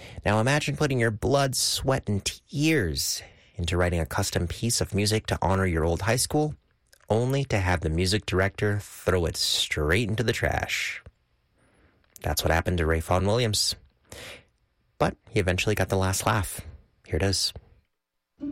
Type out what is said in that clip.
Now imagine putting your blood, sweat, and tears into writing a custom piece of music to honor your old high school, only to have the music director throw it straight into the trash. That's what happened to Ray Vaughan Williams. But he eventually got the last laugh. Here it is.